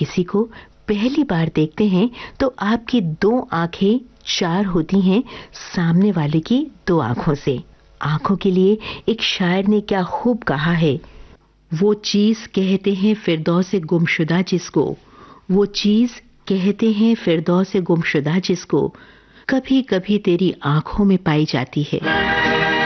किसी को पहली बार देखते हैं तो आपकी 2 आंखें 4 होती हैं सामने वाले की 2 आंखों से। आंखों के लिए एक शायर ने क्या खूब कहा है, वो चीज कहते हैं फिरदौस गुमशुदा जिसको, वो चीज कहते हैं फिरदौस गुमशुदा जिसको, कभी कभी तेरी आंखों में पाई जाती है।